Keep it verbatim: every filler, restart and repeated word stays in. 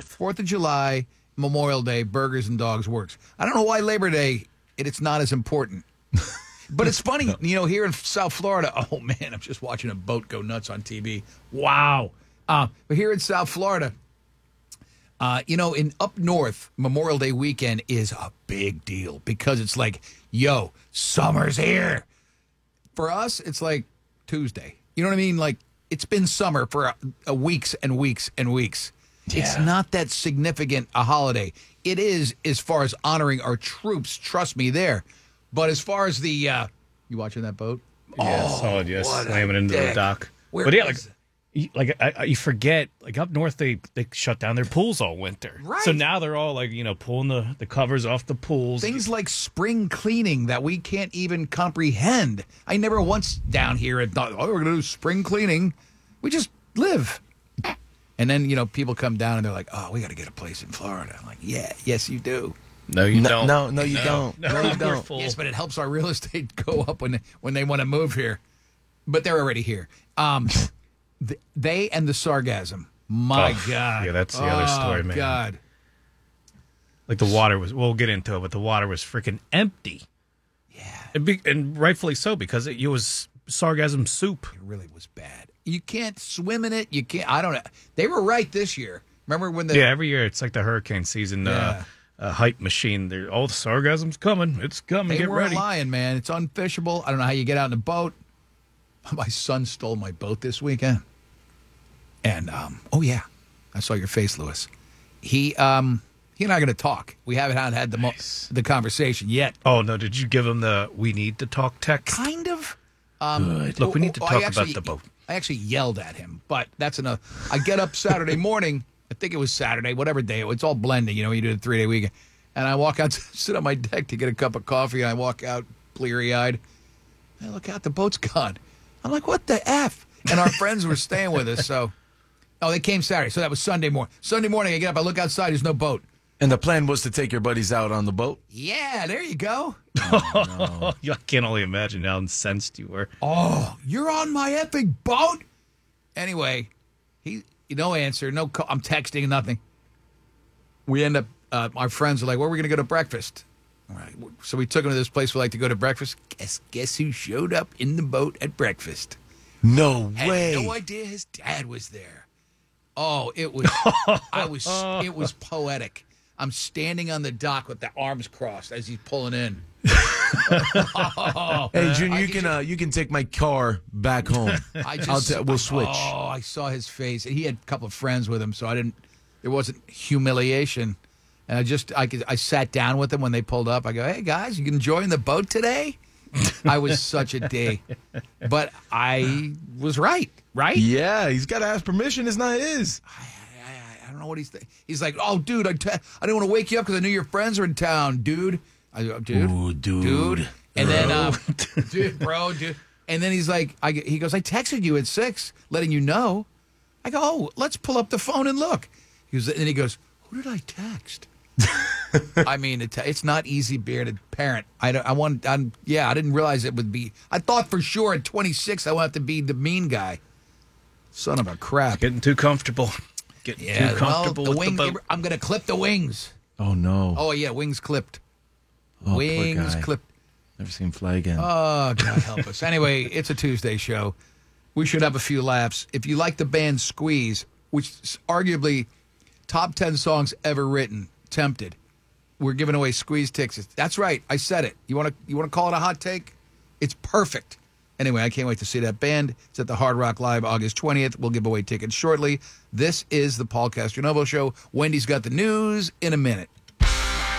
fourth. Fourth of July, Memorial Day, burgers and dogs works. I don't know why Labor Day, it, it's not as important. But it's funny, no. you know, here in South Florida, oh, man, I'm just watching a boat go nuts on T V. Wow. Uh, but here in South Florida, uh, you know, in up north, Memorial Day weekend is a big deal because it's like, yo, summer's here. For us, it's like Tuesday. You know what I mean? Like, it's been summer for a, a weeks and weeks and weeks. Yeah. It's not that significant a holiday. It is as far as honoring our troops. Trust me there. But as far as the, uh, you watching that boat? Yeah, oh, solid, yes. Slamming into dick. the dock. Where but yeah, like, you, like I, I, you forget, like up north, they, they shut down their pools all winter. Right. So now they're all like, you know, pulling the, the covers off the pools. Things like spring cleaning that we can't even comprehend. I never once down here had thought, oh, we're going to do spring cleaning. We just live. And then, you know, people come down and they're like, oh, we got to get a place in Florida. I'm like, yeah, yes, you do. No, you no, don't. No, no, you no, don't. No, no you don't. Full. Yes, but it helps our real estate go up when, when they want to move here. But they're already here. Um, th- they and the sargasm. My oh, God. Yeah, that's the oh, other story, man. God. Like the water was, we'll get into it, but the water was freaking empty. Yeah. And, be, and rightfully so, because it, it was sargasm soup. It really was bad. You can't swim in it. You can't. I don't know. They were right this year. Remember when the. Yeah, every year it's like the hurricane season. Yeah. Uh, Uh, hype machine. They're, oh, the sargassum's coming. It's coming. They Get weren't ready. lying, man. It's unfishable. I don't know how you get out in a boat. My son stole my boat this weekend. And, um, oh, yeah. I saw your face, Lewis. He um, he and I are going to talk. We haven't had the, nice. mo- the conversation yet. Oh, no. Did you give him the we need to talk text? Kind of. Um, Good. Look, we need to talk oh, actually, about the boat. I actually yelled at him, but that's enough. I get up Saturday morning. I think it was Saturday, whatever day. It's all blending, you know, you do a three-day weekend. And I walk out, sit on my deck to get a cup of coffee, and I walk out bleary-eyed. I look out, the boat's gone. I'm like, what the F? And our friends were staying with us, so. Oh, they came Saturday, so that was Sunday morning. Sunday morning, I get up, I look outside, there's no boat. And the plan was to take your buddies out on the boat? Yeah, there you go. Oh, no. I can only imagine how incensed you were. Oh, you're on my effing boat? Anyway, he... No answer, no call. I'm texting, nothing. We end up, uh, our friends are like, where are we going to go to breakfast? All right. So we took them to this place we like to go to breakfast. Guess guess who showed up in the boat at breakfast? No Had way. no idea his dad was there. Oh, it was, I was, it was poetic. I'm standing on the dock with the arms crossed as he's pulling in. oh, hey, Junior, you can, uh, you can take my car back home. I just, I'll t- we'll switch. Oh, I saw his face. He had a couple of friends with him, so I didn't. There wasn't humiliation, and I just I I sat down with them when they pulled up. I go, hey guys, you enjoying the boat today? I was such a D, but I was right, right? Yeah, he's got to ask permission. It's not his. I, I, I don't know what he's. Th- he's like, oh, dude, I, t- I didn't want to wake you up because I knew your friends were in town, dude. I go, dude, Ooh, dude, dude, and bro. then, um, dude, bro, dude, and then he's like, I, he goes, I texted you at six, letting you know. I go, oh, let's pull up the phone and look. He goes, and he goes, who did I text? I mean, it, it's not easy being a parent. I don't, I want, I'm, yeah, I didn't realize it would be. I thought for sure at twenty-six I would have to be the mean guy. Son of a crap. Getting too comfortable. Getting yeah, too comfortable well, the with wing, the boat. I'm going to clip the wings. Oh, no. Oh, yeah, wings clipped. Oh, wings clipped. Never seen him fly again. Oh, God help us. Anyway, it's a Tuesday show. We should have a few laughs. If you like the band Squeeze, which is arguably top ten songs ever written, Tempted, we're giving away Squeeze tickets. That's right. I said it. You want to you want to call it a hot take? It's perfect. Anyway, I can't wait to see that band. It's at the Hard Rock Live August twentieth. We'll give away tickets shortly. This is the Paul Castronovo Show. Wendy's got the news in a minute.